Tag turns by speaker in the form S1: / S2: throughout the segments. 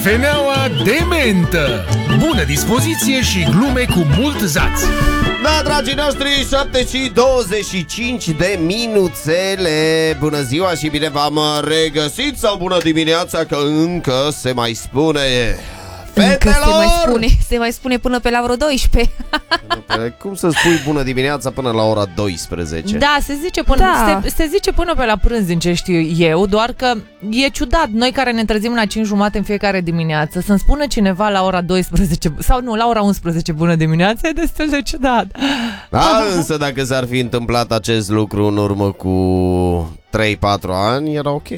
S1: Cafeneaua de mentă. Bună dispoziție și glume cu mult zaț.
S2: Da, dragii noștri, 7:25 de minuțele. Bună ziua și bine v-am regăsit. Sau bună dimineața, că încă se mai spune.
S3: Fetelor! Se mai spune până pe la vreo 12.
S2: Cum să spui bună dimineața până la ora 12?
S4: Da, se zice până pe la prânz, din ce știu eu. Doar că e ciudat, noi care ne trezim la 5:30 în fiecare dimineață, să-mi spună cineva la ora 12 sau nu, la ora 11 bună dimineața, e destul de ciudat.
S2: Da, însă dacă s-ar fi întâmplat acest lucru în urmă cu 3-4 ani, era ok.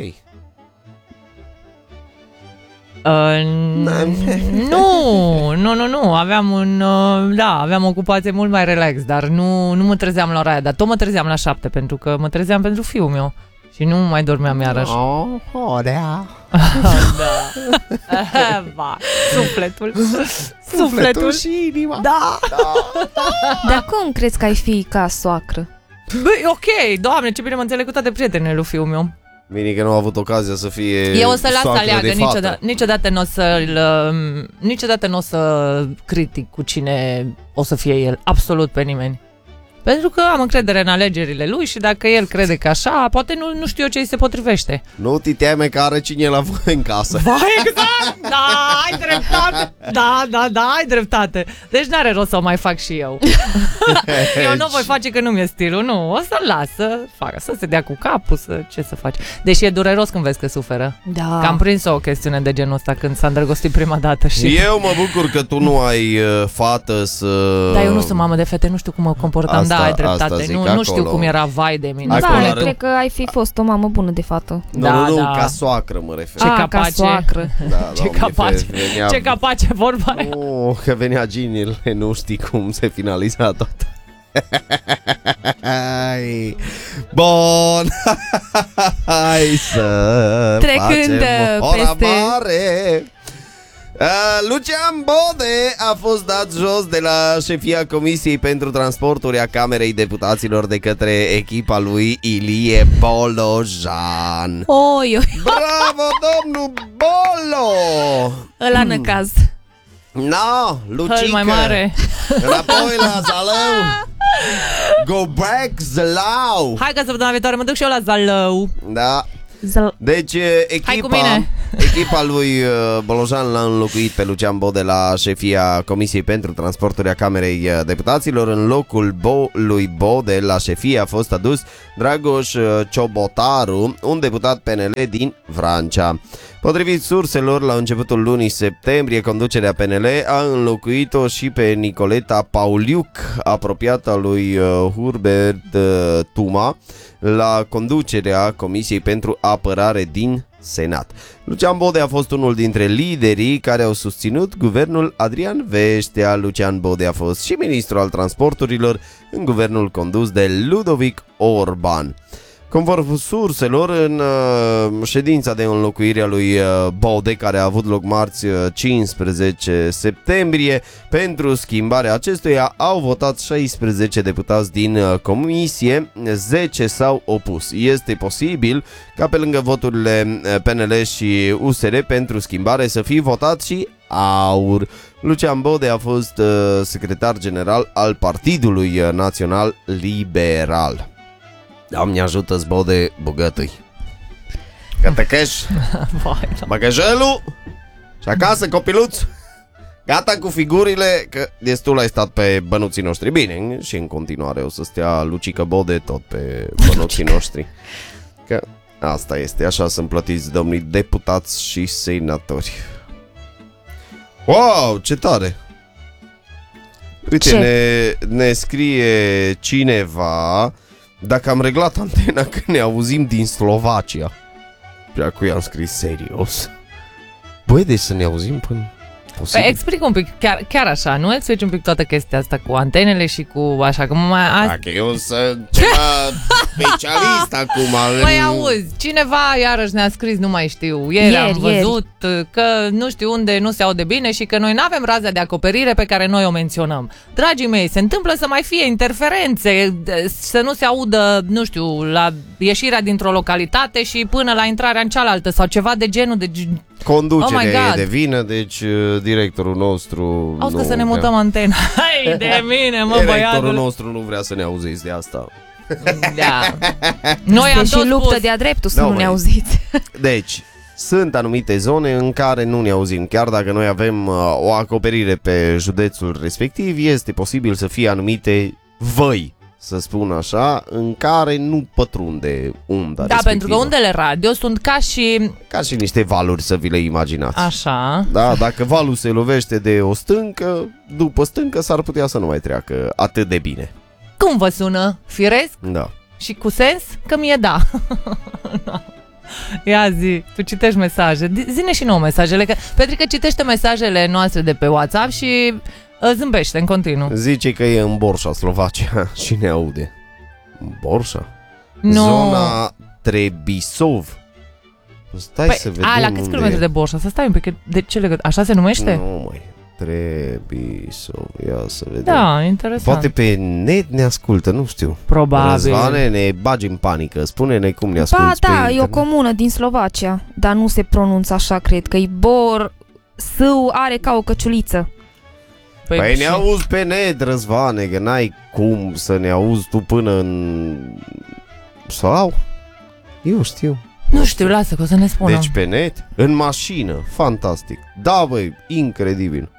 S4: Nu, aveam ocupație mult mai relax, dar nu mă trezeam la ora aia, dar tot mă trezeam la 7, pentru că mă trezeam pentru fiul meu și nu mai dormeam iarăși.
S2: Da.
S4: Ba, sufletul
S2: și inima.
S4: Da.
S3: Dar cum crezi că ai fi ca soacră?
S4: Băi, ok, Doamne, ce bine mă înțeleg cu toate prietenele lui fiul meu.
S2: Bine că nu a avut ocazia să fie.
S4: Eu o să las să aleagă, niciodată nu o să critic cu cine o să fie el, absolut pe nimeni. Pentru că am încredere în alegerile lui și dacă el crede că așa, poate nu știu eu ce îi se potrivește.
S2: Nu te teme că are cine la voi în casă.
S4: Vai, exact! Da, ai dreptate! Da, ai dreptate. Deci n-are rost să o mai fac și eu. Eu nu voi face că nu mi-e stilul, nu. O să-l las să se dea cu capul, ce să faci. Deși e dureros când vezi că suferă.
S3: Da.
S4: Că am prins o chestiune de genul ăsta când s-a îndrăgostit prima dată și...
S2: Eu mă bucur că tu nu ai fată să...
S4: Da, eu nu sunt mamă de fete, nu știu cum mă comportam. Da, ai dreptate. Nu știu cum era, vai de mine.
S3: Da, cred că ai fi fost o mamă bună de fată.
S2: Nu, ca soacră mă refer.
S4: Ce capace.
S3: Ca soacră.
S2: Da,
S4: ce capace vorba aia.
S2: Că venea Ginile, nu știi cum se finaliza tot. Bun. Hai să
S3: trecând
S2: facem mare. Lucian Bode a fost dat jos de la șefia Comisiei pentru Transporturi a Camerei Deputaților de către echipa lui Ilie Bolojan.
S3: Oi.
S2: Bravo, domnul Bolo!
S3: Ăla năcaz.
S2: No, Lucică.
S4: Mai mare.
S2: Înapoi la Zalău. Go back, Zalău.
S4: Hai că săptămâna viitoare mă duc și eu la Zalău.
S2: Da. Deci echipa lui Bolojan l-a înlocuit pe Lucian Bode la șefia Comisiei pentru Transporturi a Camerei Deputaților. În locul lui Bode la șefie a fost adus Dragoș Ciobotaru, un deputat PNL din Vrancea. Potrivit surselor, la începutul lunii septembrie, conducerea PNL a înlocuit-o și pe Nicoleta Pauliuc, apropiată lui Hubert Tuma, la conducerea Comisiei pentru Apărare din Senat. Lucian Bode a fost unul dintre liderii care au susținut guvernul Adrian Veștea. Lucian Bode a fost și ministru al transporturilor în guvernul condus de Ludovic Orban. Conform surselor, în ședința de înlocuire a lui Bode, care a avut loc marți 15 septembrie, pentru schimbarea acestuia au votat 16 deputați din comisie, 10 s-au opus. Este posibil ca pe lângă voturile PNL și USR pentru schimbare să fie votat și AUR. Lucian Bode a fost secretar general al Partidului Național Liberal. Doamne ajută-ți, Bode, bogătăi. Că te cași bagajelul și acasă, copiluț. Gata cu figurile, că destul ai stat pe bănuții noștri. Bine, și în continuare o să stea Lucică Bode tot pe bănuții noștri. Că asta este, așa sunt plătiți domnii deputați și senatori. Wow, ce tare! Uite, ne scrie cineva dacă am reglat antena că ne auzim din Slovacia. Și acum i-am scris serios. Băi, deci să ne auzim până posibil.
S4: Păi, explic un pic, chiar așa, nu explici un pic toată chestia asta cu antenele și cu așa, că mai...
S2: Dacă eu să ceva specialist acum.
S4: Păi auzi, cineva iarăși ne-a scris, nu mai știu, ieri am văzut că nu știu unde nu se aude bine și că noi nu avem raza de acoperire pe care noi o menționăm. Dragii mei, se întâmplă să mai fie interferențe, să nu se audă, nu știu, la ieșirea dintr-o localitate și până la intrarea în cealaltă sau ceva de genul de...
S2: Conducerea e de vină, deci directorul nostru...
S4: Auzi că să ne mutăm antena. Hai de mine, mă, băiatul.
S2: Directorul nostru nu vrea să ne auziți de asta.
S4: Da. Noi am tot
S3: și luptă
S4: spus.
S3: de-a dreptul să nu ne auziți.
S2: Deci, sunt anumite zone în care nu ne auzim. Chiar dacă noi avem o acoperire pe județul respectiv, este posibil să fie anumite văi, să spun așa, în care nu pătrunde unda respectivă.
S4: Pentru că undele radio sunt ca și
S2: niște valuri, să vi le imaginați.
S4: Așa.
S2: Da, dacă valul se lovește de o stâncă, după stâncă s-ar putea să nu mai treacă atât de bine.
S4: Cum vă sună? Firesc?
S2: Da.
S4: Și cu sens? Că mie da. Ia zi, tu citești mesaje. Zi-ne și nouă mesajele, că Petrica citește mesajele noastre de pe WhatsApp și zâmbește în continuu.
S2: Zice că e în Borșa, Slovacia și ne aude. Borșa?
S4: Nu.
S2: Zona Trebisov. Stai să vedem
S4: la câți kilometri de Borșa? Să stai un pic, de ce legătură? Așa se numește?
S2: Nu mai. Trebisov. Ia să vedem.
S4: Da, interesant.
S2: Poate pe net ne ascultă, nu știu.
S4: Probabil.
S2: Răzvane, ne bagi în panică. Spune-ne cum ne asculti.
S3: Da, e o comună din Slovacia, dar nu se pronunță așa, cred că e Său are ca o căciuliță.
S2: Păi ne auzi pe net, Răzvane, că n-ai cum să ne auzi tu până în... Sau? Eu știu.
S4: Nu știu, lasă că o să ne spună.
S2: Deci pe net, în mașină, fantastic. Da, băi, incredibil.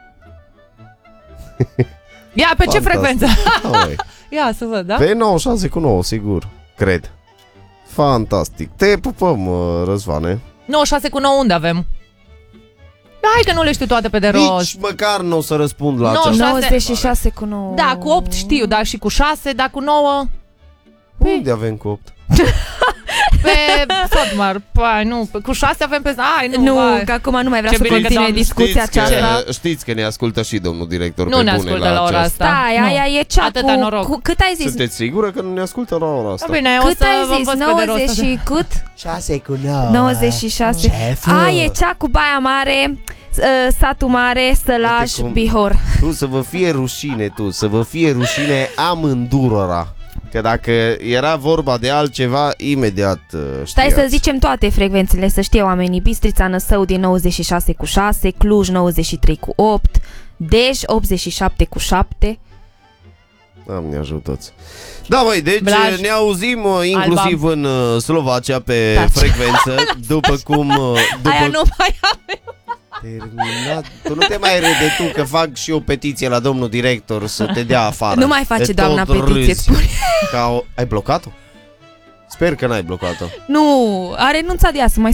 S4: Ia, pe ce frecvență?
S2: Da,
S4: ia să văd, da?
S2: Pe 96,9, sigur, cred. Fantastic. Te pupăm, Răzvane.
S4: 96,9 unde avem? Hai că nu le știu toate pe de rost.
S2: Nici măcar nu o să răspund la aceasta.
S3: 96,9.
S4: Da, cu 8 știu, dar și cu 6, dar cu 9...
S2: Unde avem cu 8?
S4: Pe Sotmar, păi nu, cu 6 avem pe...
S3: Nu, că acum nu mai vreau să continue discuția aceasta.
S2: Știți că ne ascultă și domnul director.
S4: Nu ne ascultă la ora asta.
S3: Stai, aia e cea
S4: atâta noroc.
S3: Cu cât ai zis?
S2: Sunteți sigură că nu ne ascultă la ora asta?
S4: Bine,
S3: cât ai zis? 90 și cât?
S2: 6,9.
S3: 96. Aia e cea cu Baia Mare, Satul Mare, Sălaj, Bihor.
S2: Tu să vă fie rușine, să vă fie rușine amândurora. Că dacă era vorba de altceva, imediat știați.
S3: Stai să zicem toate frecvențele, să știe oamenii. Bistrița Năsăudi 96,6, Cluj 93,8, Dej 87,7.
S2: Doamne ajutați. Da, băi, deci
S4: Blaj,
S2: ne auzim inclusiv în Slovacia pe frecvență. După cum...
S4: Aia nu mai avem.
S2: Terminat. Tu nu te mai râde tu că fac și o petiție la domnul director să te dea afară.
S3: Nu mai face doamna petiție, spune.
S2: Ai blocat-o? Sper că n-ai blocat-o.
S3: Nu, a renunțat de ea să mai